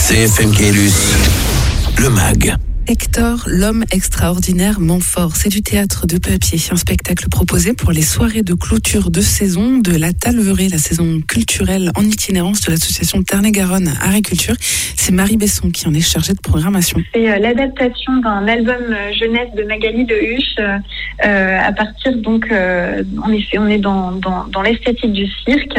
CFM Caylus, le MAG. Hector, l'homme extraordinairement fort. C'est du théâtre de papier, un spectacle proposé pour les soirées de clôture de saison de la Talverée, la saison culturelle en itinérance de l'association Tarn-et-Garonne Agriculture. C'est Marie Besson qui en est chargée de programmation. C'est l'adaptation d'un album jeunesse de Magali Dehuche. À partir donc, en effet, on est dans l'esthétique du cirque.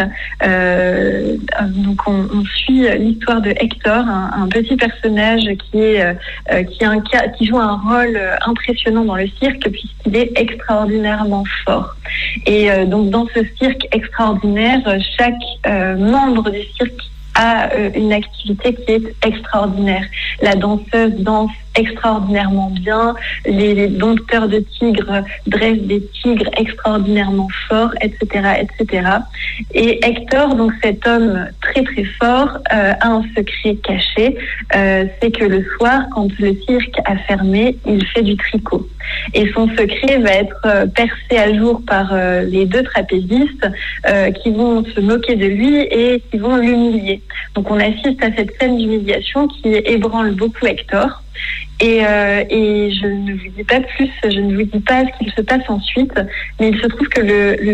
Donc on suit l'histoire de Hector, un petit personnage qui joue un rôle impressionnant dans le cirque puisqu'il est extraordinairement fort. Et donc dans ce cirque extraordinaire, chaque membre du cirque a une activité qui est extraordinaire. La danseuse danse extraordinairement bien, les dompteurs de tigres dressent des tigres extraordinairement forts, etc., etc. Et Hector, donc cet homme très très fort, a un secret caché, c'est que le soir, quand le cirque a fermé, il fait du tricot. Et son secret va être percé à jour par les deux trapézistes qui vont se moquer de lui et qui vont l'humilier. Donc on assiste à cette scène d'humiliation qui ébranle beaucoup Hector. Et je ne vous dis pas plus, je ne vous dis pas ce qu'il se passe ensuite, mais il se trouve que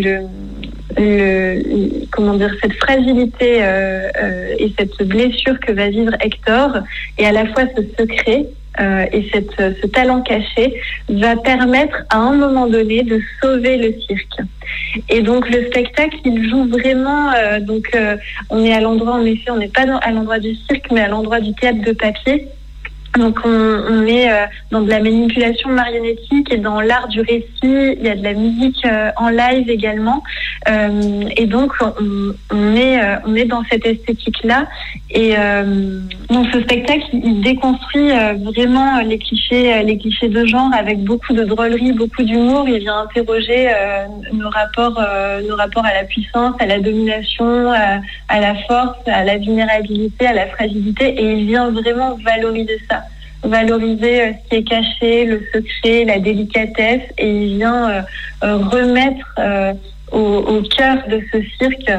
cette fragilité et cette blessure que va vivre Hector, et à la fois ce secret et ce talent caché, va permettre à un moment donné de sauver le cirque. Et donc le spectacle, il joue vraiment. On est à l'endroit, en effet, on n'est pas à l'endroit du cirque, mais à l'endroit du théâtre de papier. Donc on est dans de la manipulation marionnettique et dans l'art du récit. Il y a de la musique en live également. Et donc on est dans cette esthétique-là. Et donc ce spectacle, il déconstruit vraiment les clichés de genre avec beaucoup de drôlerie, beaucoup d'humour. Il vient interroger nos rapports à la puissance, à la domination, à la force, à la vulnérabilité, à la fragilité. Et il vient vraiment valoriser ça. Valoriser ce qui est caché, le secret, la délicatesse, et il vient remettre au cœur de ce cirque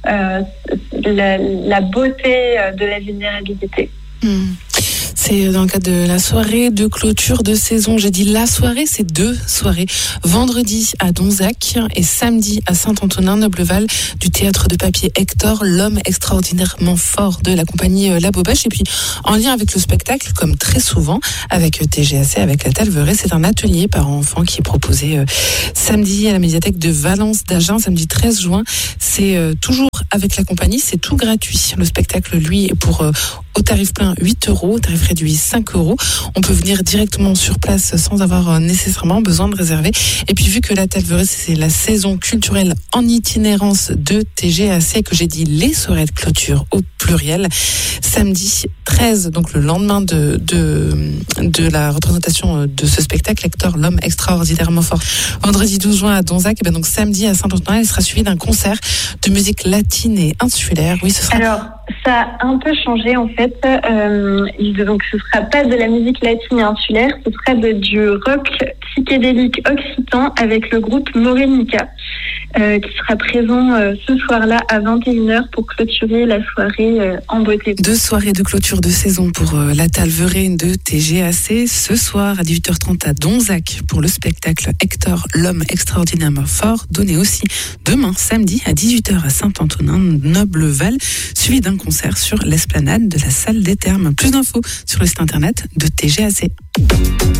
la beauté de la vulnérabilité. C'est dans le cadre de la soirée de clôture de saison. J'ai dit la soirée, c'est 2 soirées. Vendredi à Donzac et samedi à Saint-Antonin-Nobleval du théâtre de papier Hector, l'homme extraordinairement fort de la compagnie La Bobèche. Et puis, en lien avec le spectacle, comme très souvent, avec TGAC, avec la Talverée, c'est un atelier par enfants qui est proposé samedi à la médiathèque de Valence d'Agen, samedi 13 juin. C'est toujours avec la compagnie, c'est tout gratuit. Le spectacle, lui, est pour au tarif plein 8 €, tarif réduit 5 €. On peut venir directement sur place sans avoir nécessairement besoin de réserver. Et puis vu que la Talverée, c'est la saison culturelle en itinérance de TGAC, que j'ai dit les soirées de clôture au pluriel, samedi 13, donc le lendemain de la représentation de ce spectacle, Hector, l'homme extraordinairement fort. Vendredi 12 juin à Donzac, et bien donc samedi à Saint-Antonin, il sera suivi d'un concert de musique latine et insulaire. Oui, ce sera... Alors, ça a un peu changé en fait. Donc ce sera pas de la musique latine et insulaire, ce sera du rock psychédélique occitan avec le groupe Morenica qui sera présent ce soir-là à 21h pour clôturer la soirée en beauté. 2 soirées de clôture de saison pour la Talverée de TGAC. Ce soir à 18h30 à Donzac pour le spectacle Hector, l'homme extraordinairement fort, donné aussi demain samedi à 18h à Saint-Antonin-Nobleval, suivi d'un concert sur l'esplanade de la salle des Thermes. Plus d'infos sur le site internet de TGAC.